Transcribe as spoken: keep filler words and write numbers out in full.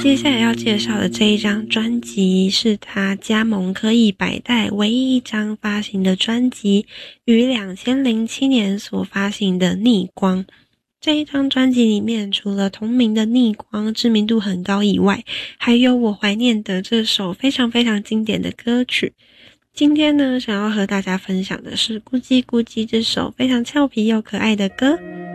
接下来要介绍的这一张专辑是他加盟科艺百代唯一一张发行的专辑，于两千零七年所发行的《逆光》。这一张专辑里面，除了同名的《逆光》知名度很高以外，还有我怀念的这首非常非常经典的歌曲。今天呢，想要和大家分享的是《咕叽咕叽》这首非常俏皮又可爱的歌。